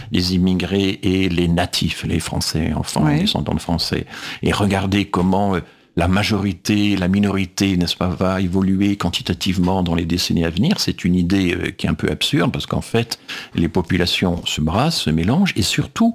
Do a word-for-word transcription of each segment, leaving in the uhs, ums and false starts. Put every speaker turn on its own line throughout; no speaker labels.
les immigrés et les natifs, les Français, enfants, ouais. descendants de Français. Et regardez comment la majorité, la minorité, n'est-ce pas, va évoluer quantitativement dans les décennies à venir. C'est une idée qui est un peu absurde parce qu'en fait, les populations se brassent, se mélangent et surtout,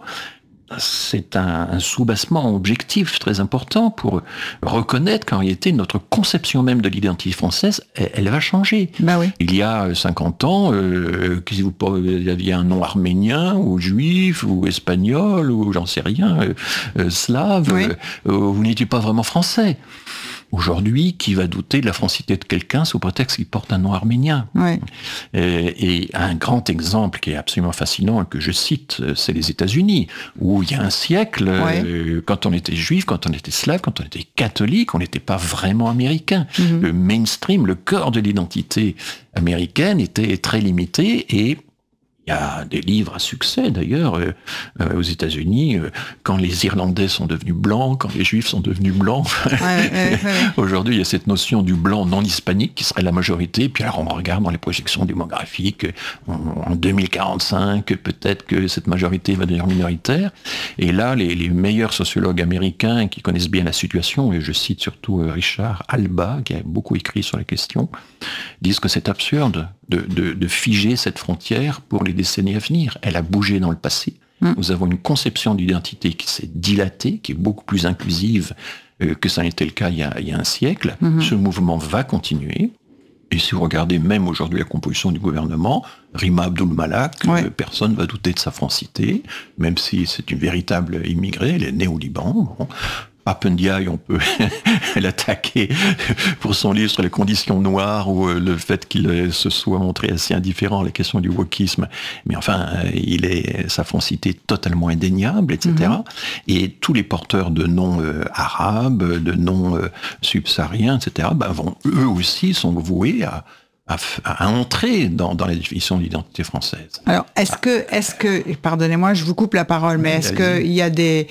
c'est un, un sous-bassement objectif très important pour reconnaître qu'en réalité, notre conception même de l'identité française, elle, elle va changer.
Bah oui.
Il y a cinquante ans, euh, si vous aviez un nom arménien, ou juif, ou espagnol, ou j'en sais rien, euh, euh, slave, oui. euh, vous n'étiez pas vraiment français. Aujourd'hui, qui va douter de la francité de quelqu'un sous prétexte qu'il porte un nom arménien?
Ouais.
Et, et un grand exemple qui est absolument fascinant et que je cite, c'est les États-Unis, où il y a un siècle, ouais. euh, quand on était juif, quand on était slave, quand on était catholique, on n'était pas vraiment américain. Mm-hmm. Le mainstream, le cœur de l'identité américaine était très limité et il y a des livres à succès, d'ailleurs, euh, euh, aux États-Unis, euh, quand les Irlandais sont devenus blancs, quand les Juifs sont devenus blancs. Ouais, ouais, ouais. Aujourd'hui, il y a cette notion du blanc non hispanique qui serait la majorité. Puis alors, on regarde dans les projections démographiques, en, en deux mille quarante-cinq, peut-être que cette majorité va devenir minoritaire. Et là, les, les meilleurs sociologues américains qui connaissent bien la situation, et je cite surtout Richard Alba, qui a beaucoup écrit sur la question, disent que c'est absurde de, de, de figer cette frontière pour les décennies à venir. Elle a bougé dans le passé. Mmh. Nous avons une conception d'identité qui s'est dilatée, qui est beaucoup plus inclusive euh, que ça n'était le cas il y a, il y a un siècle. Mmh. Ce mouvement va continuer. Et si vous regardez même aujourd'hui la composition du gouvernement, Rima Abdul-Malak, ouais. euh, personne ne va douter de sa francité, même si c'est une véritable immigrée, elle est née au Liban. Bon. Papendiaï, on peut l'attaquer pour son livre sur les conditions noires ou le fait qu'il se soit montré assez indifférent à la question du wokisme. Mais enfin, il est, sa francité totalement indéniable, et cetera. Mm-hmm. Et tous les porteurs de noms euh, arabes, de noms euh, subsahariens, et cetera, bah, vont, eux aussi sont voués à À, à entrer dans, dans la définition de l'identité française.
Alors, est-ce que, est-ce que, pardonnez-moi, je vous coupe la parole, mais est-ce qu'il y a des,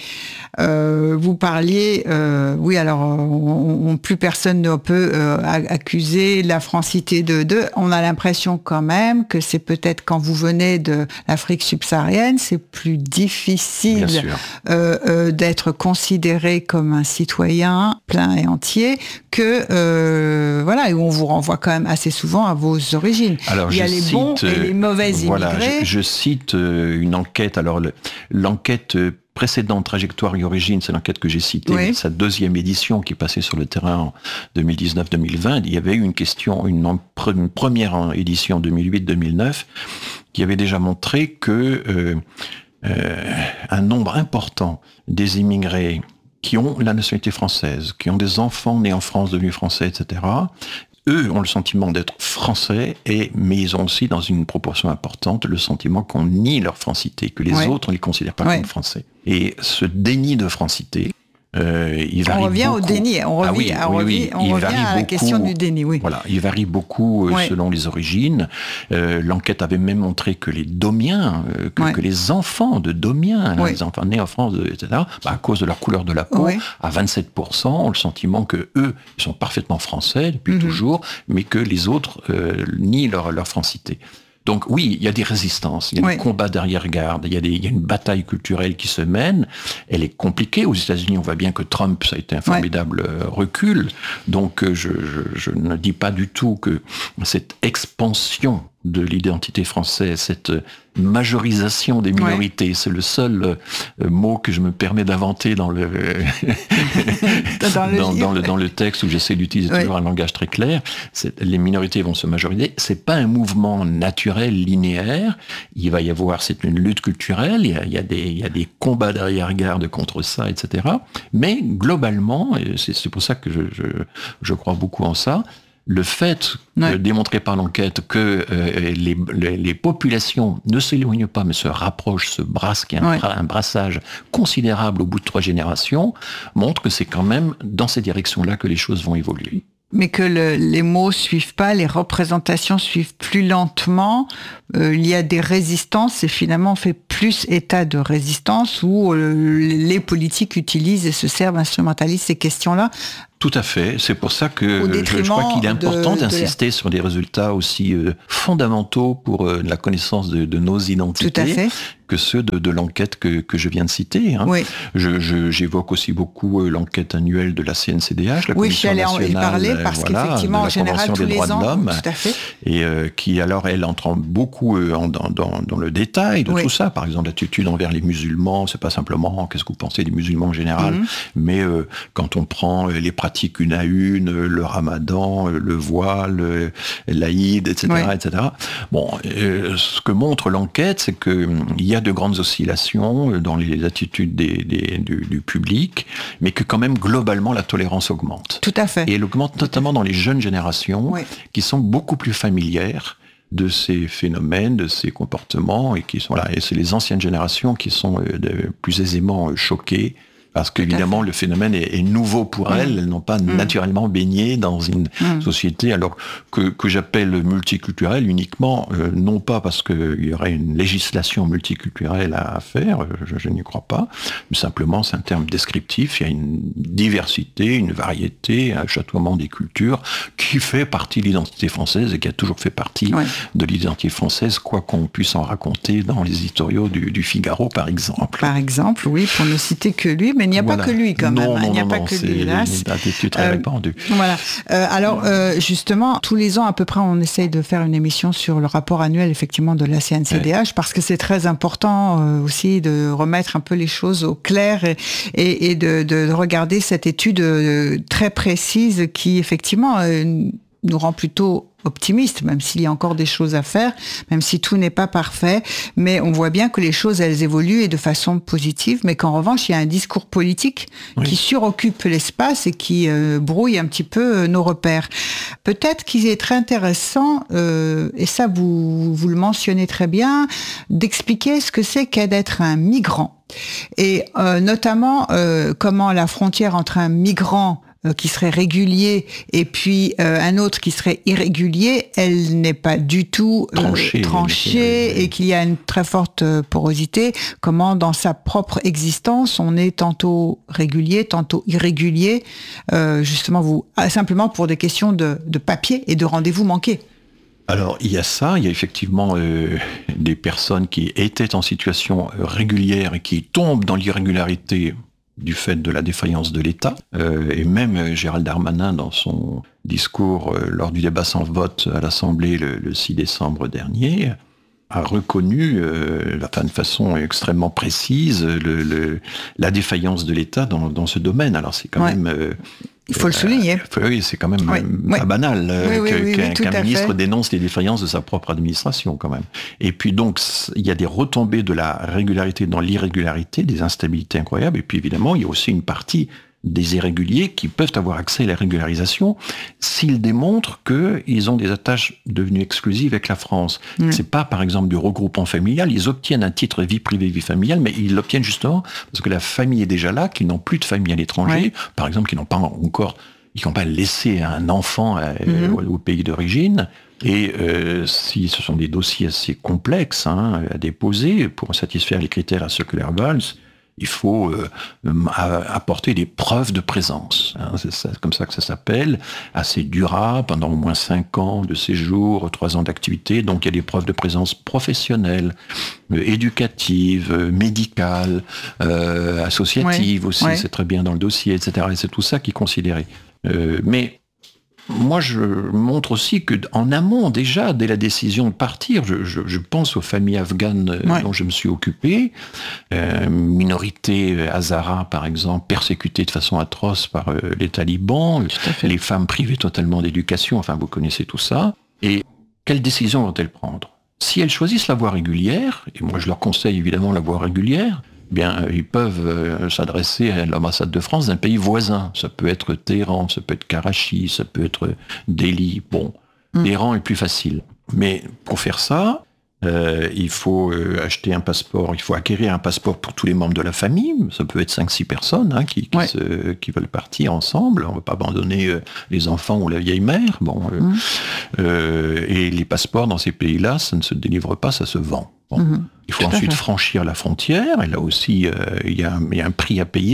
euh, vous parliez, euh, oui, alors, on, on, plus personne ne peut euh, accuser la francité de, de, on a l'impression quand même que c'est peut-être quand vous venez de l'Afrique subsaharienne, c'est plus difficile euh, euh, d'être considéré comme un citoyen plein et entier que, euh, voilà, et où on vous renvoie quand même assez souvent à vos origines.
Alors,
il y a les
cite,
bons et les mauvais immigrés.
Voilà, je, je cite une enquête. Alors, le, l'enquête précédente, Trajectoire et Origine, c'est l'enquête que j'ai citée, oui. Sa deuxième édition qui est passée sur le terrain en deux mille dix-neuf deux mille vingt. Il y avait eu une question, une, une première édition en deux mille huit deux mille neuf qui avait déjà montré que euh, euh, un nombre important des immigrés qui ont la nationalité française, qui ont des enfants nés en France, devenus français, et cetera, eux ont le sentiment d'être français, et, mais ils ont aussi, dans une proportion importante, le sentiment qu'on nie leur francité, que les ouais. autres, on ne les considère pas ouais. comme français. Et ce déni de francité, euh, il varie
On revient
beaucoup.
au déni, on revient,
ah oui,
on
oui,
revient,
oui.
on revient à la
beaucoup,
question du déni. Oui.
Voilà, il varie beaucoup euh,
ouais.
selon les origines. Euh, l'enquête avait même montré que les Domiens, euh, que, ouais. que les enfants de Domiens, ouais. les enfants nés en France, et cetera, bah, à cause de leur couleur de la peau, ouais. à vingt-sept pour cent, ont le sentiment que eux, ils sont parfaitement français depuis mm-hmm. toujours, mais que les autres euh, nient leur, leur francité. Donc oui, il y a des résistances, il y a oui. des combats d'arrière-garde, il y a des, il y a une bataille culturelle qui se mène. Elle est compliquée. Aux États-Unis, on voit bien que Trump, ça a été un formidable ouais. recul. Donc je, je, je ne dis pas du tout que cette expansion de l'identité française, cette majorisation des minorités, ouais. c'est le seul euh, mot que je me permets d'inventer dans le, dans, le dans, dans, le, dans le texte où j'essaie d'utiliser ouais. toujours un langage très clair. C'est, les minorités vont se majoriser. C'est pas un mouvement naturel, linéaire. Il va y avoir, c'est une lutte culturelle. Il y a, il y a, des, il y a des combats d'arrière-garde contre ça, et cetera. Mais globalement, et c'est, c'est pour ça que je, je, je crois beaucoup en ça, le fait, ouais. démontré par l'enquête, que euh, les, les, les populations ne s'éloignent pas, mais se rapprochent, se brassent, qu'il y a un, ouais. un brassage considérable au bout de trois générations, montre que c'est quand même dans ces directions-là que les choses vont évoluer.
Mais que le, les mots suivent pas, les représentations suivent plus lentement. Euh, il y a des résistances et finalement on fait plus état de résistance où euh, les politiques utilisent et se servent, instrumentalisent ces questions-là
Tout à fait. C'est pour ça que je, je crois qu'il est important de, d'insister de... sur des résultats aussi euh, fondamentaux pour euh, la connaissance de, de nos identités.
Tout à fait.
Que ceux de, de l'enquête que, que je viens de citer. Hein. Oui. Je, je, j'évoque aussi beaucoup euh, l'enquête annuelle de la C N C D H, la
oui,
Commission nationale,
en y parler parce
voilà,
qu'effectivement,
de la
en général,
Convention
tous
des
les
droits
ans,
de l'homme,
tout à fait.
Et euh, qui alors elle entre beaucoup euh, en, dans, dans, dans le détail de oui. tout ça. Par exemple, l'attitude envers les musulmans, c'est pas simplement qu'est-ce que vous pensez des musulmans en général, mm-hmm. mais euh, quand on prend les pratiques une à une, le Ramadan, le voile, l'Aïd, et cetera, oui. et cetera. Bon, euh, ce que montre l'enquête, c'est que il y a de grandes oscillations dans les attitudes des, des, du, du public, mais que quand même globalement la tolérance augmente.
Tout à fait.
Et elle augmente notamment dans les jeunes générations, oui. qui sont beaucoup plus familières de ces phénomènes, de ces comportements, et qui sont là. Et c'est les anciennes générations qui sont euh, de, plus aisément euh, choquées. Parce qu'évidemment, le phénomène est, est nouveau pour mmh. elles. Elles n'ont pas mmh. naturellement baigné dans une mmh. société alors que, que j'appelle multiculturelle uniquement, euh, non pas parce qu'il y aurait une législation multiculturelle à faire, je, je n'y crois pas, mais simplement c'est un terme descriptif. Il y a une diversité, une variété, un chatoiement des cultures qui fait partie de l'identité française et qui a toujours fait partie ouais. de l'identité française, quoi qu'on puisse en raconter dans les éditoriaux du, du Figaro, par exemple.
Par exemple, oui, pour ne citer que lui, mais il n'y a voilà. pas que lui quand
non,
même.
Non,
il n'y a
non,
pas
non,
que
c'est
lui, hélas.
une attitude très euh, répandue.
Voilà. Euh, alors euh, justement, tous les ans à peu près, on essaye de faire une émission sur le rapport annuel effectivement de la C N C D H ouais. parce que c'est très important euh, aussi de remettre un peu les choses au clair et, et, et de, de, de regarder cette étude euh, très précise qui effectivement euh, nous rend plutôt optimiste, même s'il y a encore des choses à faire, même si tout n'est pas parfait, mais on voit bien que les choses, elles évoluent et de façon positive, mais qu'en revanche, il y a un discours politique oui. qui suroccupe l'espace et qui euh, brouille un petit peu euh, nos repères. Peut-être qu'il est très intéressant, euh, et ça vous, vous le mentionnez très bien, d'expliquer ce que c'est qu'être d'être un migrant. Et euh, notamment, euh, comment la frontière entre un migrant qui serait régulier et puis euh, un autre qui serait irrégulier, elle n'est pas du tout euh, tranchée, tranchée et qu'il y a une très forte porosité. Comment dans sa propre existence on est tantôt régulier, tantôt irrégulier, euh, justement vous simplement pour des questions de, de papier et de rendez-vous manqués.
Alors, il y a ça, il y a effectivement euh, des personnes qui étaient en situation régulière et qui tombent dans l'irrégularité du fait de la défaillance de l'État. Euh, et même euh, Gérald Darmanin, dans son discours euh, lors du débat sans vote à l'Assemblée le, le six décembre dernier, a reconnu euh, de façon extrêmement précise le, le, la défaillance de l'État dans, dans ce domaine. Alors c'est quand ouais. même... Euh,
Il faut euh, le souligner.
Oui, c'est quand même
oui.
pas oui. banal
oui, oui,
que,
oui,
qu'un,
oui,
qu'un ministre
fait.
dénonce les défaillances de sa propre administration quand même. Et puis donc, il y a des retombées de la régularité dans l'irrégularité, des instabilités incroyables. Et puis évidemment, il y a aussi une partie des irréguliers qui peuvent avoir accès à la régularisation s'ils démontrent qu'ils ont des attaches devenues exclusives avec la France. Mmh. C'est pas, par exemple, du regroupement familial. Ils obtiennent un titre vie privée, vie familiale, mais ils l'obtiennent justement parce que la famille est déjà là, qu'ils n'ont plus de famille à l'étranger. Ouais. Par exemple, qu'ils n'ont pas encore, ils n'ont pas laissé un enfant à, mmh. au, au pays d'origine. Et euh, si ce sont des dossiers assez complexes hein, à déposer pour satisfaire les critères à circular goals, il faut euh, apporter des preuves de présence. Hein, c'est ça, comme ça que ça s'appelle, assez durable, pendant au moins cinq ans de séjour, trois ans d'activité. Donc il y a des preuves de présence professionnelle, euh, éducative, euh, médicale, euh, associative ouais, aussi, ouais. c'est très bien dans le dossier, et cetera. Et c'est tout ça qui est considéré. Euh, mais moi, je montre aussi qu'en amont, déjà, dès la décision de partir, je, je, je pense aux familles afghanes ouais. dont je me suis occupé, euh, minorité Hazara, par exemple, persécutée de façon atroce par euh, les talibans, les femmes privées totalement d'éducation, enfin, vous connaissez tout ça. Et quelle décision vont-elles prendre ? Si elles choisissent la voie régulière, et moi je leur conseille évidemment la voie régulière, bien, ils peuvent euh, s'adresser à l'ambassade de France d'un pays voisin. Ça peut être Téhéran, ça peut être Karachi, ça peut être Delhi. Bon, mmh. Téhéran est plus facile. Mais pour faire ça, euh, il faut euh, acheter un passeport, il faut acquérir un passeport pour tous les membres de la famille. Ça peut être cinq six personnes hein, qui, qui, ouais. se, qui veulent partir ensemble. On ne va pas abandonner euh, les enfants ou la vieille mère. Bon, euh, mmh. euh, et les passeports dans ces pays-là, ça ne se délivre pas, ça se vend. Bon. Mmh. Il faut Tout ensuite franchir la frontière, et là aussi, euh, il y a, il y a un prix à payer.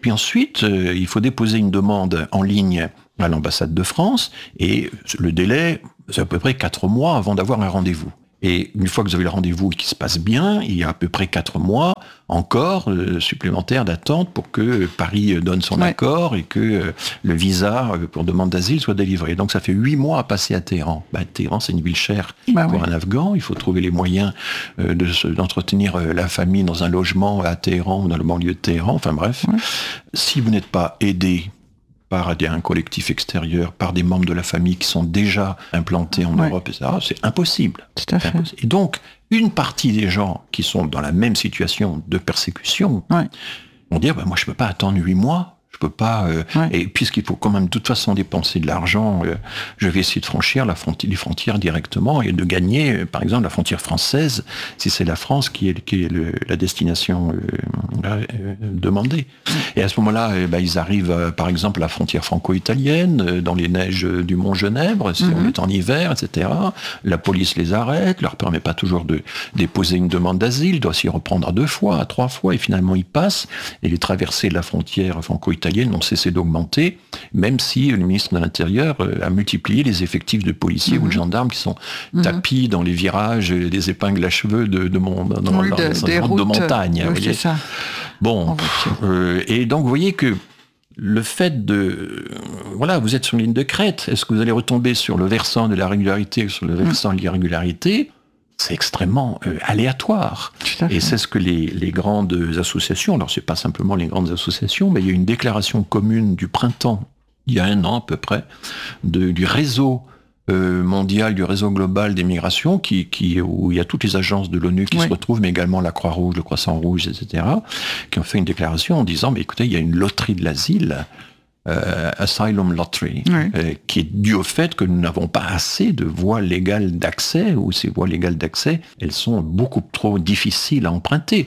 Puis ensuite, euh, il faut déposer une demande en ligne à l'ambassade de France, et le délai, c'est à peu près quatre mois avant d'avoir un rendez-vous. Et une fois que vous avez le rendez-vous et qu'il se passe bien, il y a à peu près quatre mois encore euh, supplémentaires d'attente pour que Paris donne son ouais. accord et que euh, le visa euh, pour demande d'asile soit délivré. Donc ça fait huit mois à passer à Téhéran. Bah, Téhéran, c'est une ville chère bah, pour ouais. un Afghan. Il faut trouver les moyens euh, de se, d'entretenir euh, la famille dans un logement à Téhéran ou dans le banlieue de Téhéran. Enfin bref, ouais. si vous n'êtes pas aidé par un collectif extérieur, par des membres de la famille qui sont déjà implantés en ouais. Europe, et cetera, c'est impossible.
Tout à fait.
Impossible. Et donc, une partie des gens qui sont dans la même situation de persécution ouais. vont dire, bah, moi je ne peux pas attendre huit mois, je peux pas... Euh, ouais. Et puisqu'il faut quand même de toute façon dépenser de l'argent, euh, je vais essayer de franchir la fronti- les frontières directement et de gagner, euh, par exemple, la frontière française, si c'est la France qui est, qui est le, la destination euh, euh, demandée. Et à ce moment-là, euh, bah, ils arrivent, euh, par exemple, à la frontière franco-italienne, euh, dans les neiges du Mont Genèvre, si mm-hmm. on est en hiver, et cetera. La police les arrête, leur permet pas toujours de déposer une demande d'asile, doit s'y reprendre à deux fois, à trois fois, et finalement ils passent, et les traversées de la frontière franco-italienne n'ont cessé d'augmenter, même si le ministre de l'Intérieur a multiplié les effectifs de policiers mmh. ou de gendarmes qui sont mmh. tapis dans les virages, des épingles à cheveux de, de, mon, dans,
oui,
dans,
de,
dans
des
routes
routes
de montagne.
Oui,
vous voyez.
C'est ça.
Bon, euh, et donc vous voyez que le fait de... Euh, voilà, vous êtes sur une ligne de crête, est-ce que vous allez retomber sur le versant de la régularité ou sur le versant mmh. de l'irrégularité ? C'est extrêmement euh, aléatoire. Et c'est ce que les, les grandes associations, alors c'est pas simplement les grandes associations, mais il y a une déclaration commune du printemps, il y a un an à peu près, de, du réseau euh, mondial, du réseau global des migrations, qui, qui, où il y a toutes les agences de l'ONU qui oui. se retrouvent, mais également la Croix-Rouge, le Croissant-Rouge, et cetera, qui ont fait une déclaration en disant, mais écoutez, il y a une loterie de l'asile, Euh, Asylum Lottery, oui. euh, qui est dû au fait que nous n'avons pas assez de voies légales d'accès, ou ces voies légales d'accès, elles sont beaucoup trop difficiles à emprunter.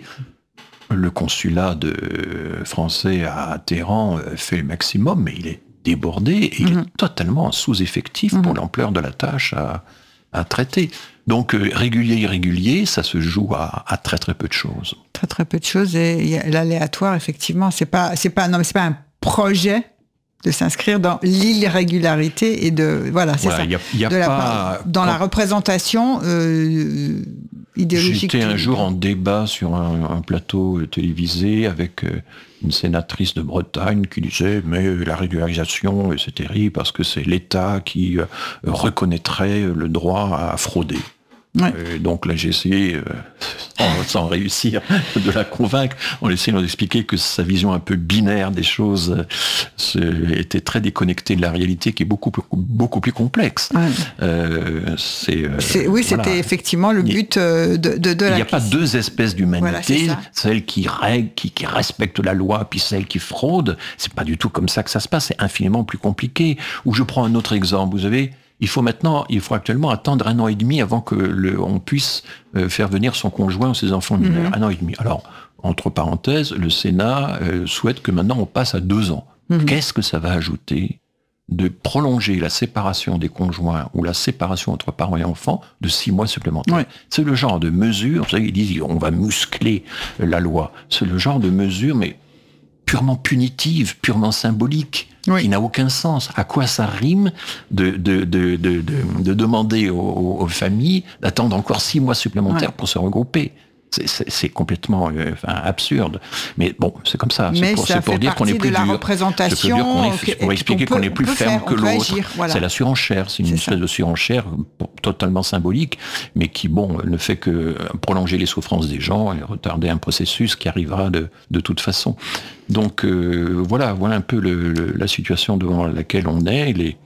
Le consulat de, euh, français à Téhéran euh, fait le maximum, mais il est débordé et mm-hmm. il est totalement sous-effectif mm-hmm. pour l'ampleur de la tâche à, à traiter. Donc euh, régulier, irrégulier, ça se joue à, à très très peu de choses.
Très très peu de choses, et y a l'aléatoire, effectivement, c'est pas, c'est pas, non, mais c'est pas un projet de s'inscrire dans l'irrégularité et de voilà c'est voilà, ça
y a, y a
de la,
pas,
dans
quand,
la représentation euh, idéologique.
J'étais un jour en débat sur un, un plateau télévisé avec euh, une sénatrice de Bretagne qui disait mais euh, la régularisation c'est terrible parce que c'est l'État qui euh, reconnaîtrait le droit à frauder. Ouais. Euh, donc là j'ai essayé, euh, sans, sans réussir, de la convaincre, en essayant d'expliquer que sa vision un peu binaire des choses euh, était très déconnectée de la réalité qui est beaucoup plus, beaucoup plus complexe. Ouais. Euh, c'est, euh,
c'est, oui, voilà. C'était effectivement le but de, de, de la...
Il n'y a pas deux espèces d'humanité, voilà, celle qui règle, qui, qui respecte la loi, puis celle qui fraude. C'est pas du tout comme ça que ça se passe, c'est infiniment plus compliqué. Ou je prends un autre exemple, vous avez... Il faut maintenant, il faut actuellement attendre un an et demi avant que le, on puisse euh, faire venir son conjoint ou ses enfants mineurs. Mm-hmm. Un an et demi. Alors, entre parenthèses, le Sénat euh, souhaite que maintenant on passe à deux ans. Mm-hmm. Qu'est-ce que ça va ajouter de prolonger la séparation des conjoints ou la séparation entre parents et enfants de six mois supplémentaires? Ouais. C'est le genre de mesure, vous savez, ils disent on va muscler la loi. C'est le genre de mesure, mais purement punitive, purement symbolique. Oui. Qui n'a aucun sens. À quoi ça rime de, de, de, de, de, de demander aux, aux familles d'attendre encore six mois supplémentaires ouais. pour se regrouper? C'est, c'est, c'est complètement euh, enfin, absurde. Mais bon, c'est comme ça.
Mais
c'est pour,
ça
c'est pour
fait
dire qu'on est plus
de la
dur.
représentation.
Dire qu'on est, pour expliquer qu'on, peut, qu'on est plus ferme faire, que l'autre. Agir, voilà. C'est la surenchère. C'est une c'est espèce ça. de surenchère totalement symbolique, mais qui, bon, ne fait que prolonger les souffrances des gens et retarder un processus qui arrivera de, de toute façon. Donc euh, voilà, voilà un peu le, le, la situation devant laquelle on est. Les,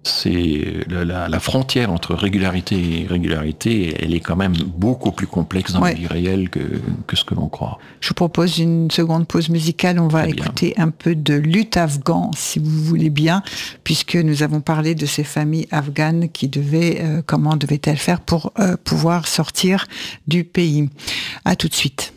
c'est la, la, la frontière entre régularité et irrégularité, elle est quand même beaucoup plus complexe dans ouais. la vie réelle que, que ce que l'on croit.
Je vous propose une seconde pause musicale. On va Très écouter bien. un peu de lutte afghane, si vous voulez bien, puisque nous avons parlé de ces familles afghanes qui devaient, euh, comment devaient-elles faire pour euh, pouvoir sortir du pays. À tout de suite.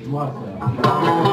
joie, ça.